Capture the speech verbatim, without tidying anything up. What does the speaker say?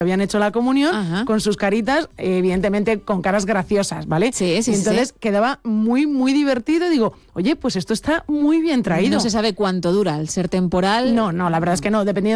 habían hecho la comunión, Ajá. con sus caritas, evidentemente con caras graciosas, ¿vale? Sí, sí, y entonces sí. quedaba muy, muy divertido. Y digo, oye, pues esto está muy bien traído. No se sabe cuánto dura, al ser temporal. No, no, la verdad es que no, dependiendo